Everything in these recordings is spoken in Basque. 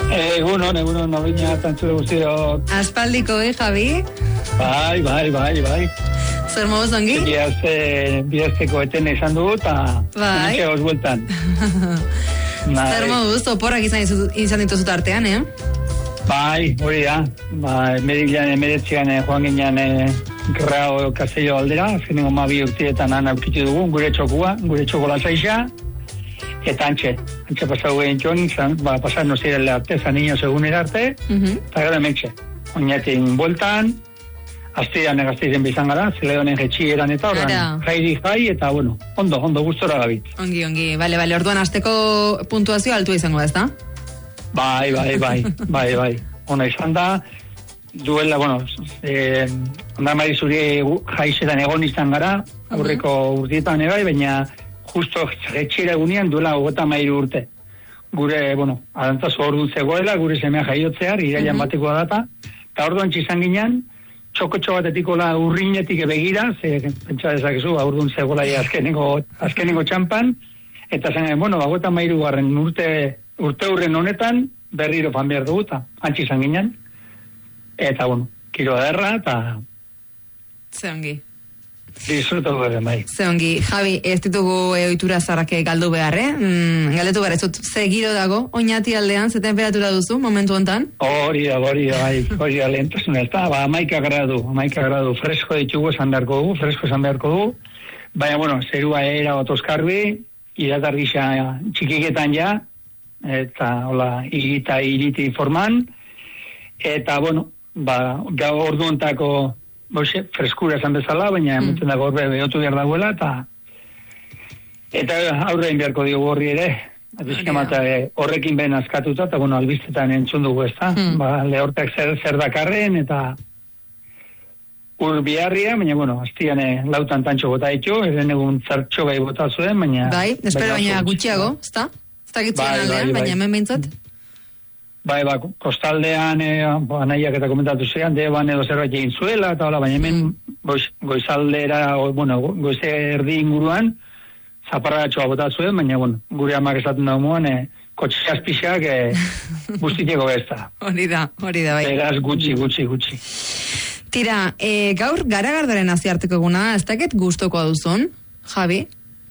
Egunon, nobina, tantzure guztiok. Aspaldiko, Javi? Bai. Zer moduz ongi? Bidazteko eten izan dugu, eta nintxe gauz bueltan. Zer moduz, oporrak izan dituzut artean, Bai, hori da. Emeretzean joan ginean grau kaseio aldera, azkenengo 2 urtietan aurkitu dugu, gure txokola zaixa, eta antxe pasau egin joan, pasar no zirela arte, zan niño segunera arte, eta gara mentxe. Oinatin bueltan, aztean egazteizen bizan gara, zile honen jetxieran eta horren, jai, eta bueno, ondo, gustora gabit. Ongi, bale, orduan azteko puntuazio altua izango da, ez da? Bai. Ona izan da, duela, ondamari zuri jaizetan egon izan gara, aurreko urtietan egai, baina justo jetxera egunean duela 33 urte. Gure, arantzazu orduan zegoela, gure semea jaiotzear, irailan batekoa data, eta orduan txizan ginen, txokotxo batetikola urrinetik begira, pentsa dezakezu, orduan zegoela azkenengo txampan, eta zen, 33 garren urte hurren honetan, berriro fan behar dugu, eta antzi izan ginen, eta, kiro derra, eta... Ze ongi. Disfrutu bere, bai. Ze ongi. Javi, ez ditugu ohitura zarrake galdu behar, Galdetu behar, ez dut, ze giro dago, oinati aldean, ze temperatura duzu, momentu hontan? Hori da, lehentasun ez da, 11 gradu, fresko ditugu esan beharko dugu, baina, zerua era bat oskarbi, iratargisa txikiketan ja, eta hola iriti forman, eta gau orduantako freskura esan bezala, baina emuten dago horbe behotu behar dagoela, eta aurrein beharko diogu horri ere, horrekin ben askatuta, eta albiztetan entzun dugu ez da, lehortak zer dakarren, eta ur biharria, baina hastian lautan tantxo bota ditu, eren egun zartxo gai bota zuen, baina... Bai, espero baina gutxiago, ez da? Aldean, baina hemen behintzat? Bai, kostaldean, anaiak eta komentatu zean, deban edo zerbait egin zuela, eta baina hemen goizaldera, goize erdi inguruan, zaparratxoa bota zuen, baina, gure amak esaten da moan, kotxe azpixak guztiteko ez da. Hori da, bai. Eraz gutxi. Tira, gaur Garagardaren nazioarteko eguna, ez dakit gustoko duzun, Javi?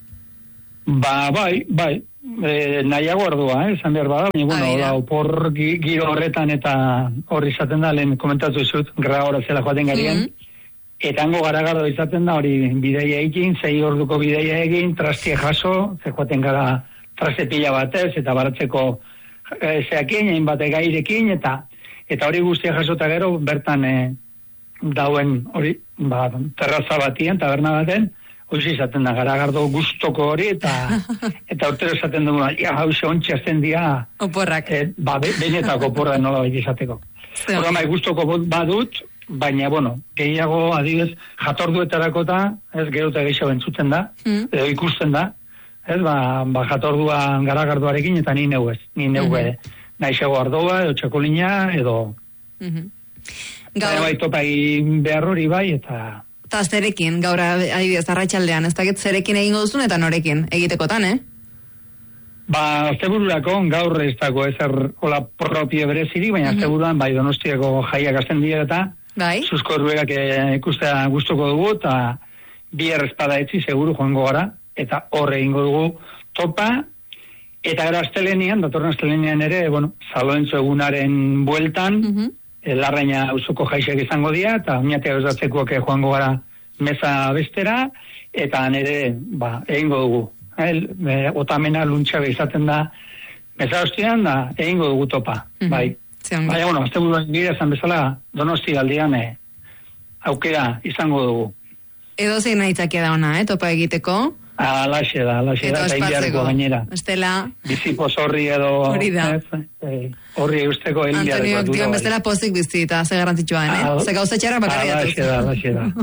Bai. Nahiago ardua, esan behar bada, baina, opor giro horretan eta horri izaten da, lehen komentatu zut, grabora zela joaten garian, eta hango Garagardo izaten da, hori bideia egin, 6 orduko bideia egin, trastie jaso, ze joaten gara traste pila batez, eta baratzeko zeakin, egin bate gairekin, eta hori guztia jasota gero, bertan dauen hori, terraza batien, taberna baten, hoiz izaten da, Garagardo gustoko hori, eta urtero esaten dugu, hauze ontsi azten dira... Oporrak. Benetako oporrak nola baita izateko. Horra gustoko badut, baina, gehiago, adibez, jatorduetarako eta, ez geruta gehiago entzuten da, edo ikusten da, ez, jatorduan Garagardoarekin, eta ni neu ez. Ni neu nahiago ardoa, edo txakolina, edo... Baina topa egin behar hori bai, eta... Eta zerekin, gaur adibidez, arratsaldean, ez dakit zerekin egingo duzun eta norekin egitekotan, Astebururako gaur ez dago ezer hola propio bereziri, baina asteburuan, Donostiako jaiak azten dira eta Zuzko Erruerak ikustea gustuko dugu, eta bihar espada etzi seguru joango gara, eta horre egingo dugu topa, eta gara datorren astelenian ere, Zaloentzo egunaren bueltan, Larraina auzoko jaixek izango dira, eta oinatea eusatzekoak joango gara meza bestera, eta nire, egingo dugu. Otamena luntxabe izaten da, meza hostian, egingo dugu topa. Bai. Baina, azte buruan gira esan bezala, Donosti aldean aukera izango dugu. Edo zein nahitzakea da ona, topa egiteko? Alaxe da, eta indiareko gainera. Estela. Bizipoz horri edo... Hori da. Horri eusteko indiareko. Antonio, dion bestela pozik bizita, ze garrantzitsua, ze gauza txarra bakarri datuz. Alaxe da.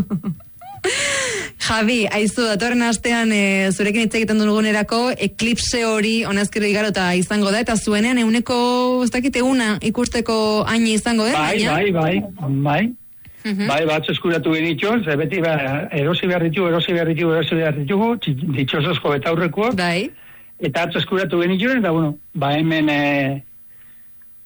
Javi, aizu, datorren astean zurekin hitz egiten dugunerako, eklipse hori honezkero igaro eta izango da, eta zuenean euneko, ez dakit, eguna ikusteko aini izango da? Bai. Bai, batzu eskuratu genitxo, ze beti erosi behar ditugu, ditxosozko eta aurrekoak. Bai. Eta atzu eskuratu genitxo, eta hemen,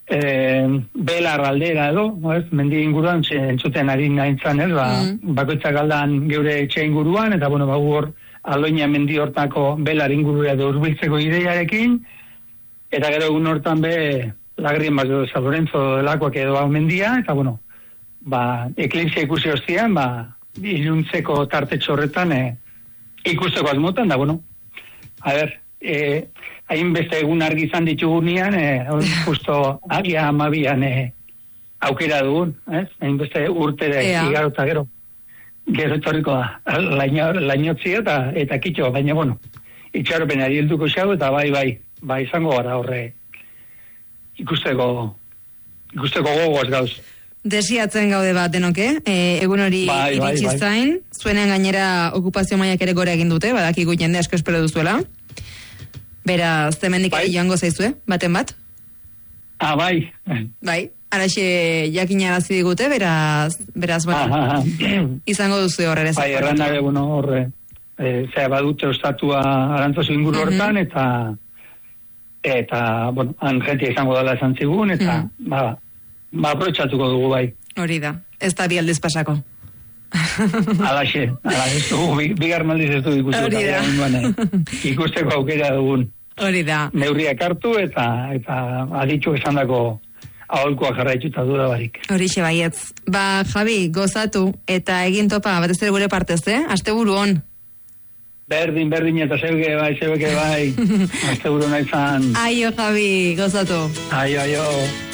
Belar aldera edo, mendi inguruan entzuten ari nahintzan, bakoitzak aldan geure etxe inguruan, eta bueno, hor Aloina mendi hortako belar ingurura edo urbiltzeko ideiarekin, eta gero egun hortan Lagrien bat de San Lorenzo delakoak edo hau mendia, eta bueno, eklipsia ikusi ostian, iluntzeko tartetxo horretan ikusteko asmotan, da bueno, hainbeste egun argi izan ditugunean, justo agia amabian aukera dugun, hainbeste urtere igarota gero etorriko da, lainotzia eta kitxo, baina bueno, itxaropen ari helduko xau, eta bai, izango gara horre ikusteko gogoaz gauz. Desiatzen gaude bat denoke, egun hori iritsi zain, zuenen gainera okupazio mailak ere gora egin dute, badakigu jende asko espero duzuela. Beraz, hemendik joango zaizue, baten bat? Bai. Bai, araxe jakinarazi digute, beraz, bueno, izango duzu horre. Bai, errandare, bueno, horre, badute ostatua Arantzazu inguru hortan, eta, bueno, jentia izango dela esan zigun, eta, aprotxatuko dugu bai. Hori da, ez da bi aldiz pasako. Alaxe, bigar maldiz ez du ikusi. Hori da. Ikusteko aukera dugun. Hori da. Neurriak hartu eta aditxu esan dako aholkoa jarraituta dura barik. Horixe baietz. Javi, gozatu eta egin topa, batez ere gure partez, asteburu on. Berdin, eta zebeke bai. Asteburu nahi zan. Aio, Javi, gozatu. Aio.